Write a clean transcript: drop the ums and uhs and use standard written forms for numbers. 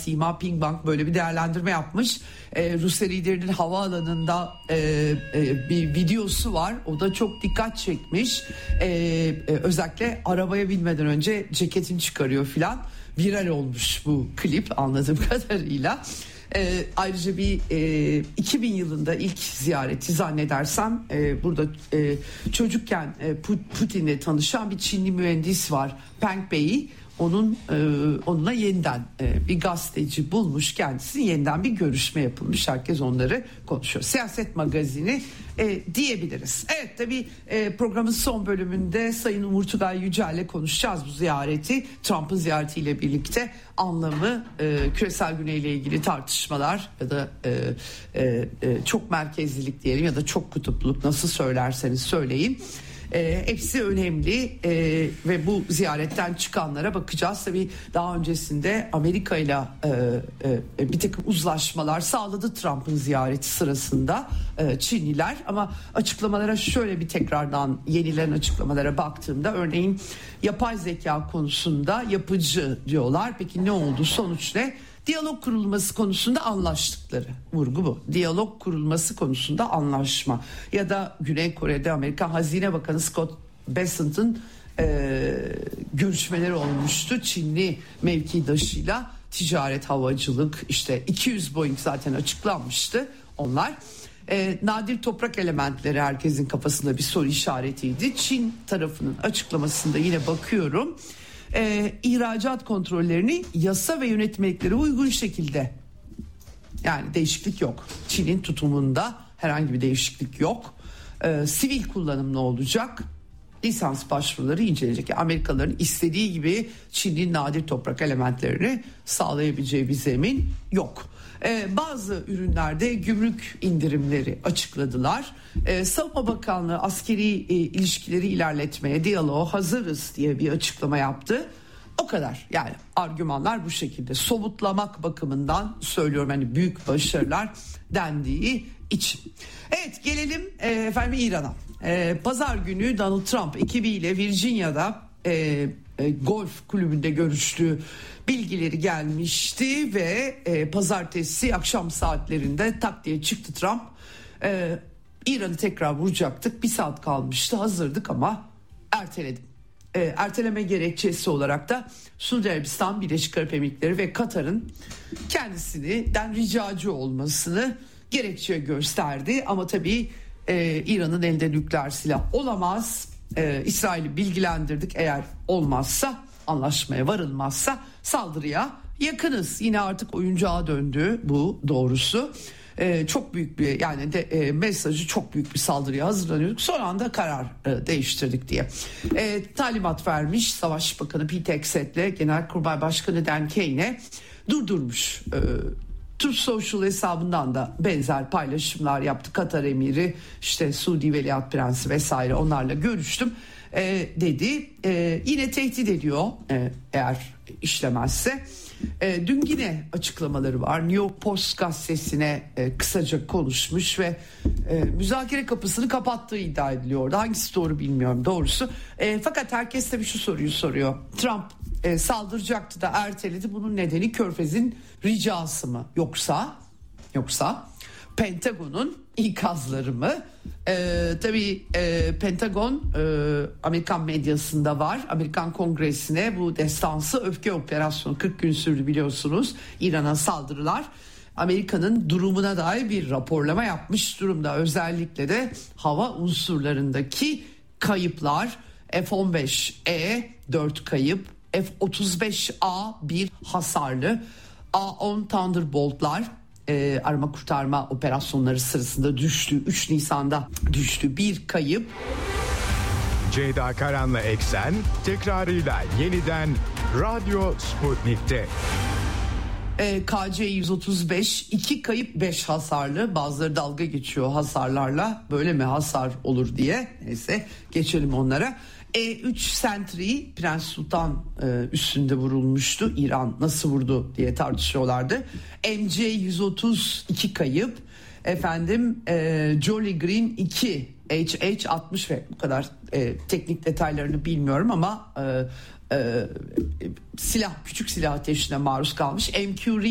Sima Pingbang böyle bir değerlendirme yapmış. Rusya liderinin havaalanında bir videosu var. O da çok dikkat çekmiş. Özellikle arabaya binmeden önce ceketini çıkarıyor filan. Viral olmuş bu klip anladığım kadarıyla. Ayrıca bir 2000 yılında ilk ziyareti zannedersem burada çocukken Putin'le tanışan bir Çinli mühendis var, Peng Bei. Onunla yeniden bir gazeteci bulmuş kendisini, yeniden bir görüşme yapılmış. Herkes onları konuşuyor. Siyaset magazini diyebiliriz. Evet, tabii programın son bölümünde Sayın Umur Tugay Yücel'le konuşacağız bu ziyareti. Trump'ın ziyaretiyle birlikte anlamı, küresel güney ile ilgili tartışmalar ya da çok merkezlilik diyelim ya da çok kutupluluk, nasıl söylerseniz söyleyin. Hepsi önemli ve bu ziyaretten çıkanlara bakacağız. Tabii daha öncesinde Amerika ile bir takım uzlaşmalar sağladı Trump'ın ziyareti sırasında Çinliler, ama açıklamalara şöyle bir tekrardan yenilen açıklamalara baktığımda örneğin yapay zeka konusunda yapıcı diyorlar. Peki ne oldu? Sonuç ne? Diyalog kurulması konusunda anlaştıkları, vurgu bu. Diyalog kurulması konusunda anlaşma. Ya da Güney Kore'de Amerika Hazine Bakanı Scott Bessent'ın görüşmeleri olmuştu Çinli mevkidaşıyla. Ticaret, havacılık, işte 200 Boeing zaten açıklanmıştı onlar. Nadir toprak elementleri herkesin kafasında bir soru işaretiydi. Çin tarafının açıklamasında yine bakıyorum. İhracat kontrollerini yasa ve yönetmeliklere uygun şekilde, yani değişiklik yok. Çin'in tutumunda herhangi bir değişiklik yok. Sivil kullanımlı olacak. Lisans başvuruları inceleyecek. Yani Amerikalıların istediği gibi Çin'in nadir toprak elementlerini sağlayabileceği bir zemin yok. Bazı ürünlerde gümrük indirimleri açıkladılar. Savunma Bakanlığı askeri ilişkileri ilerletmeye, diyaloğa hazırız diye bir açıklama yaptı. O kadar. Yani argümanlar bu şekilde. Somutlamak bakımından söylüyorum, hani büyük başarılar dendiği için. Evet, gelelim efendim İran'a. Pazar günü Donald Trump ekibiyle Virginia'da golf kulübünde görüştüğü bilgileri gelmişti ve pazartesi akşam saatlerinde tak diye çıktı Trump. İran'ı tekrar vuracaktık, bir saat kalmıştı, hazırdık ama erteledim. Erteleme gerekçesi olarak da Suudi Arabistan, Birleşik Arap Emirlikleri ve Katar'ın kendisinden ricacı olmasını gerekçe gösterdi. Ama tabii İran'ın elinde nükleer silah olamaz. İsrail'i bilgilendirdik, eğer olmazsa, anlaşmaya varılmazsa saldırıya yakınız. Yine artık oyuncağa döndü bu, doğrusu. Çok büyük bir, yani mesajı çok büyük bir saldırıya hazırlanıyorduk. Son anda karar değiştirdik diye. Talimat vermiş Savaş Bakanı Pete Hegseth'le Genelkurmay Başkanı Dan Kane'e durdurmuş. Truth Social hesabından da benzer paylaşımlar yaptı. Katar Emiri, işte Suudi Veliaht Prensi vesaire, onlarla görüştüm dedi. Yine tehdit ediyor eğer işlemezse. Dün yine açıklamaları var. New York Post gazetesine kısaca konuşmuş ve müzakere kapısını kapattığı iddia ediliyor. Hangisi doğru bilmiyorum doğrusu. Fakat herkes tabii şu soruyu soruyor. Trump saldıracaktı da erteledi. Bunun nedeni Körfez'in ricası mı? Yoksa Pentagon'un ikazları mı? Tabii Pentagon Amerikan medyasında var. Amerikan Kongresi'ne bu destansı öfke operasyonu 40 gün sürdü biliyorsunuz. İran'a saldırılar. Amerika'nın durumuna dair bir raporlama yapmış durumda. Özellikle de hava unsurlarındaki kayıplar, F-15E 4 kayıp, F-35A 1 hasarlı, A-10 Thunderbolt'lar arama kurtarma operasyonları sırasında düştü. 3 Nisan'da düştü, bir kayıp. Ceyda Karan'la Eksen tekrarıyla yeniden Radyo Sputnik'te. KC-135 2 kayıp 5 hasarlı. Bazıları dalga geçiyor hasarlarla, böyle mi hasar olur diye. Neyse, geçelim onlara. E-3 Sentry Prens Sultan üstünde vurulmuştu. İran nasıl vurdu diye tartışıyorlardı. MC-130 2 kayıp. Jolly Green 2 HH-60 ve bu kadar teknik detaylarını bilmiyorum ama silah, küçük silah ateşine maruz kalmış. MQ